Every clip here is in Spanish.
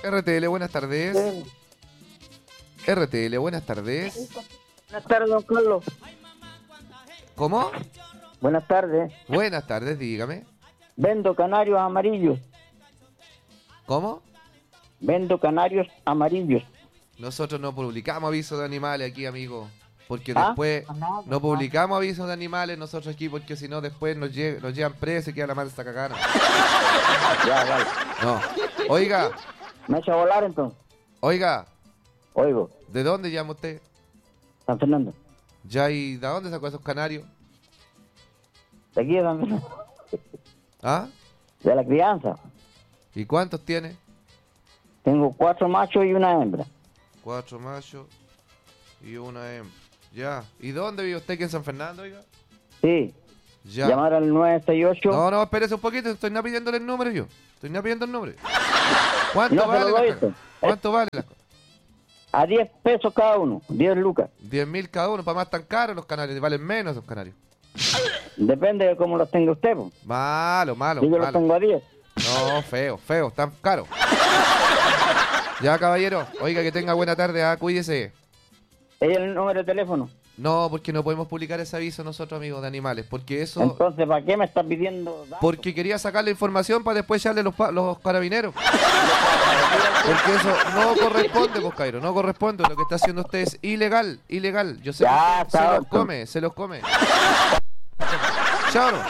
RTL, buenas tardes. RTL, buenas tardes. Buenas tardes, don Carlos. ¿Cómo? Buenas tardes. Buenas tardes, dígame. Vendo canarios amarillos. ¿Cómo? Vendo canarios amarillos. Nosotros no publicamos avisos de animales aquí, amigo. Porque ¿Ah? después no publicamos avisos de animales nosotros aquí, porque si no después nos llevan presos y queda la mansa cagada. Ya, vale. No. Oiga, ¿Me echa a volar entonces? oiga, Oigo. ¿de dónde llama usted? San Fernando. Ya, ¿y de dónde sacó esos canarios? De aquí de San Fernando. ¿Ah? De la crianza. ¿Y cuántos tiene? Tengo 4 machos y una hembra. 4 machos y una hembra. Ya. ¿Y dónde vive usted aquí en San Fernando, oiga? Sí. Ya. Llamar al 968. No, espérese un poquito, estoy no pidiéndole el número yo. Estoy no pidiendo el número. ¿Cuánto No se vale lo doy las cosas? esto. ¿Cuánto vale las cosas? A 10 pesos cada uno. 10 lucas. 10.000 cada uno, para más tan caros los canarios, valen menos los canarios. Depende de cómo los tenga usted, pues. Malo. Si yo los tengo a 10. No, feo, tan caro. Ya, caballero, oiga, que tenga buena tarde, cuídese. ¿Es el número de teléfono? No, porque no podemos publicar ese aviso nosotros, amigos de animales, porque eso... Entonces, ¿para qué me está pidiendo datos? Porque quería sacar la información para después echarle los carabineros. Porque eso no corresponde, pues, Cairo, no corresponde. Lo que está haciendo usted es ilegal. Yo sé Ya, que se los come. Chao.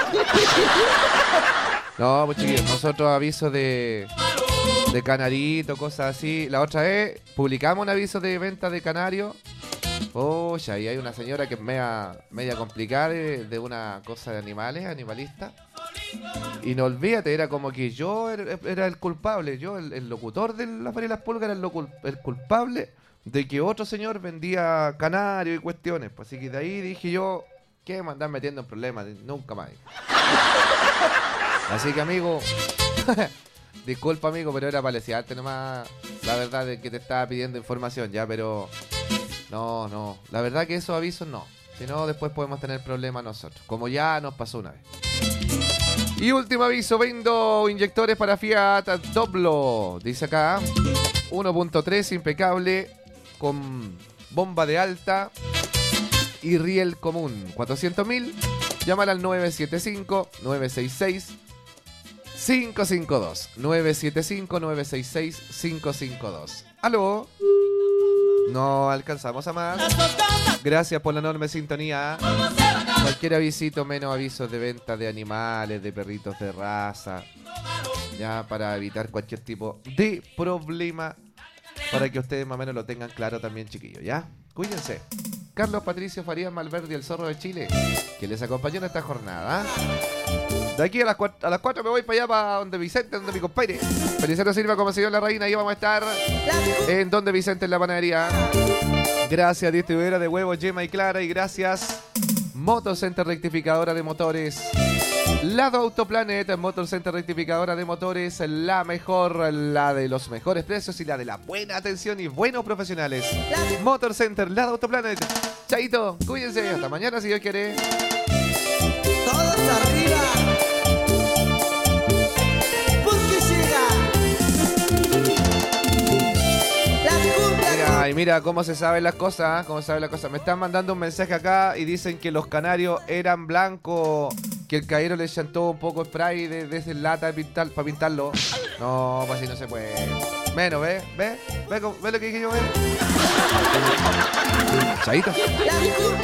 No, pues chiquillos, nosotros avisos de canarito, cosas así. La otra vez publicamos un aviso de venta de canario. Oye, ahí hay una señora que es media complicada de una cosa de animales, animalista. Y no olvídate, era como que yo era el culpable, yo el locutor de la Feria de las Pulgas era el culpable de que otro señor vendía canario y cuestiones. Pues así que de ahí dije yo, ¿qué me andan metiendo en problemas? Nunca más. Así que, amigo, disculpa, amigo, pero era para lesearte nomás la verdad de que te estaba pidiendo información ya, pero no, la verdad que esos avisos no. Si no, después podemos tener problemas nosotros, como ya nos pasó una vez. Y último aviso, vendo inyectores para Fiat Doblo, dice acá, 1.3 impecable, con bomba de alta y riel común, 400.000, llámala al 975-966-552, 975-966-552. ¿Aló? No alcanzamos a más. Gracias por la enorme sintonía. Cualquier avisito menos avisos de venta de animales, de perritos de raza, ya para evitar cualquier tipo de problema, para que ustedes más o menos lo tengan claro también, chiquillos, ¿ya? Cuídense. Carlos Patricio Farías Malverde, el zorro de Chile, que les acompañó en esta jornada. De aquí a las 4 me voy para allá, para donde Vicente, donde mi compadre Felicero Silva, como señor La Reina. Ahí vamos a estar en donde Vicente, en la panadería. Gracias, distribuidora de huevos Yema y Clara. Y gracias, Motocenter Rectificadora de Motores. Lado Autoplanet, Motocenter Rectificadora de Motores, la mejor, la de los mejores precios y la de la buena atención y buenos profesionales. Motorcenter, Lado Autoplanet. Chaito, cuídense, hasta mañana si Dios quiere. Todos arriba, porque llega la cumbia. Mira cómo se saben las cosas, Me están mandando un mensaje acá y dicen que los canarios eran blancos, que el cairo le chantó un poco spray de ese lata para pintarlo. No, pues así no se puede. Menos, ¿ves? ¿Ves lo que dije yo? Chaito.